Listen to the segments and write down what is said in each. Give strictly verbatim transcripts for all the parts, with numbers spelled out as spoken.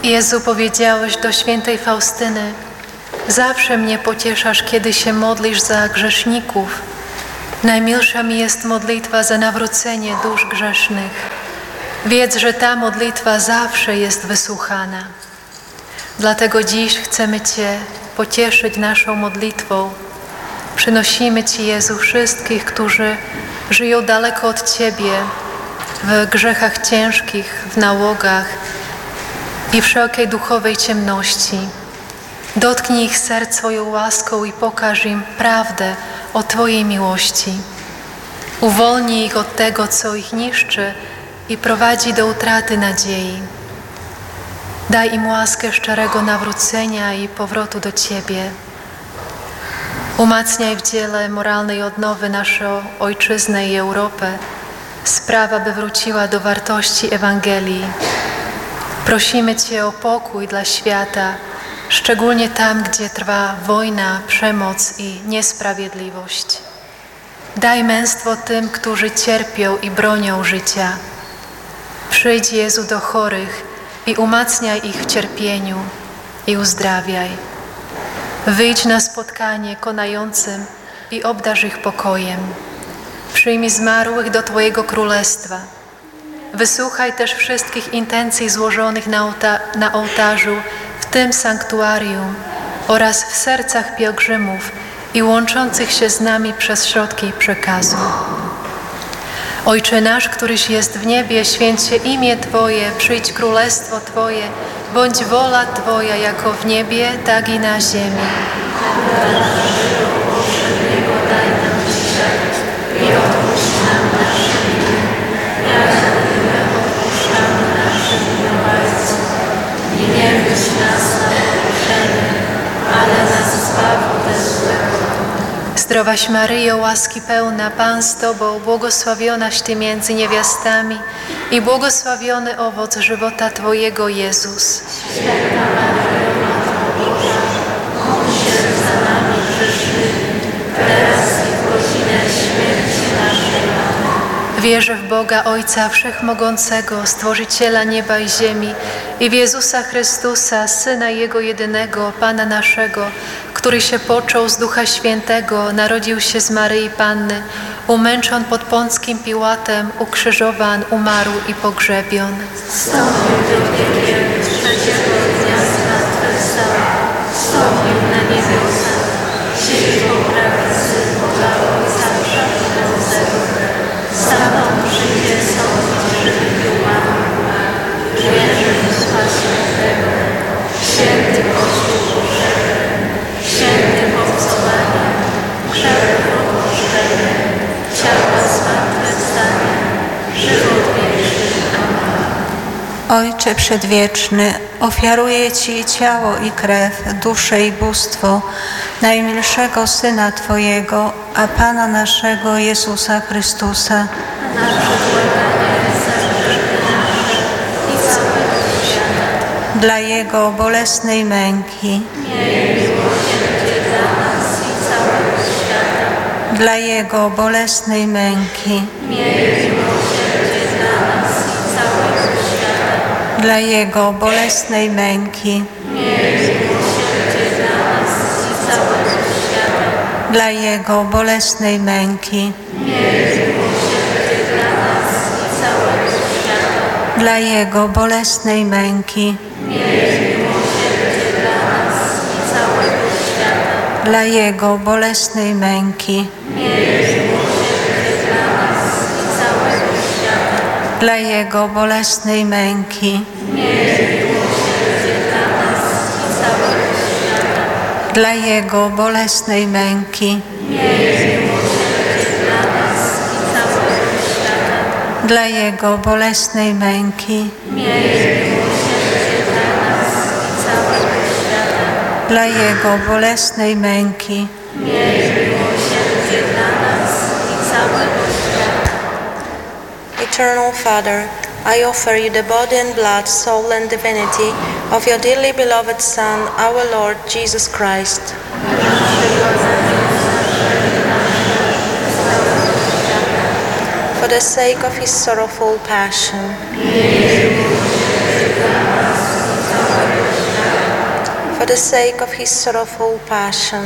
Jezu, powiedziałeś do świętej Faustyny: zawsze mnie pocieszasz, kiedy się modlisz za grzeszników. Najmilsza mi jest modlitwa za nawrócenie dusz grzesznych. Wiedz, że ta modlitwa zawsze jest wysłuchana. Dlatego dziś chcemy Cię pocieszyć naszą modlitwą. Przynosimy Ci, Jezu, wszystkich, którzy żyją daleko od Ciebie, w grzechach ciężkich, w nałogach i wszelkiej duchowej ciemności. Dotknij ich serc swoją łaską i pokaż im prawdę o Twojej miłości. Uwolnij ich od tego, co ich niszczy i prowadzi do utraty nadziei. Daj im łaskę szczerego nawrócenia i powrotu do Ciebie. Umacniaj w dziele moralnej odnowy naszą ojczyznę i Europę. Spraw, aby wróciła do wartości Ewangelii. Prosimy Cię o pokój dla świata, szczególnie tam, gdzie trwa wojna, przemoc i niesprawiedliwość. Daj męstwo tym, którzy cierpią i bronią życia. Przyjdź, Jezu, do chorych i umacniaj ich w cierpieniu i uzdrawiaj. Wyjdź na spotkanie konającym i obdarz ich pokojem. Przyjmij zmarłych do Twojego Królestwa. Wysłuchaj też wszystkich intencji złożonych na, ołta- na ołtarzu w tym sanktuarium oraz w sercach pielgrzymów i łączących się z nami przez środki przekazu. Ojcze nasz, któryś jest w niebie, święć się imię Twoje, przyjdź królestwo Twoje, bądź wola Twoja jako w niebie, tak i na ziemi. Daj nam dzisiaj i odpuść nam nasze winy, jak my odpuszczamy naszym winowajcom. I nie wódź nas na pokuszenie, ale nas zbaw ode złego. Zdrowaś Maryjo, łaski pełna, Pan z Tobą, błogosławionaś Ty między niewiastami i błogosławiony owoc żywota Twojego, Jezus. Święta Maryjo, Matko Boża, módl się za nami grzesznymi, teraz i w godzinę śmierci naszej. Amen. Wierzę w Boga Ojca Wszechmogącego, Stworzyciela nieba i ziemi, i w Jezusa Chrystusa, Syna Jego jedynego, Pana naszego, który się począł z Ducha Świętego, narodził się z Maryi Panny, umęczon pod Pąckim Piłatem, ukrzyżowan, umarł i pogrzebion. Wstąpił do piekieł, trzeciego dnia zmartwychwstał, wstąpił na niebiosa, siedzi po prawicy Boga Ojca Wszechmogącego. Stamtąd przyjdzie sądzić żywych i umarłych. Wierzę w Ducha Świętego, święty Kościół powszechny, świętym obcowaniem, grzechów odpuszczenie, ciała zmartwychwstania, żywot wieczny. Amen. Ojcze Przedwieczny, ofiaruję Ci ciało i krew, duszę i bóstwo najmilszego Syna Twojego, a Pana naszego Jezusa Chrystusa, Nasze błaganie za grzechy nasze i całego świata. dla Jego bolesnej męki, Miej miłosierdzie dla nas i całego świata. dla Jego bolesnej męki, Miej miłosierdzie dla nas i całego świata. dla Jego bolesnej męki, Miej miłosierdzie dla nas i całego świata. dla Jego bolesnej męki, Miej miłosierdzie dla nas i całego świata. dla Jego bolesnej męki, Miej miłosierdzie dla nas i całego świata. dla Jego bolesnej męki, Miej miłosierdzie dla nas i całego świata. dla Jego bolesnej męki, Miej miłosierdzie dla nas i całego świata. dla Jego bolesnej męki, Miej miłosierdzie dla nas i całego świata. dla Jego bolesnej męki, Miej miłosierdzie dla nas i całego świata. dla Jego bolesnej męki. Miej miłosierdzie dla nas i całego świata. Eternal Father, I offer you the body and blood, soul and divinity of your dearly beloved Son, our Lord Jesus Christ. For the sake of his sorrowful passion. Miej miłosierdzie dla nas i całego For the sake of his sorrowful passion.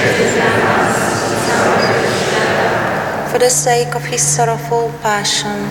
For the sake of his sorrowful passion.